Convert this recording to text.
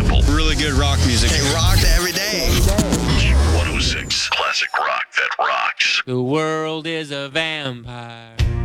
simple. Really good rock music. It rocks every day. 106 classic rock that rocks. The world is a vampire.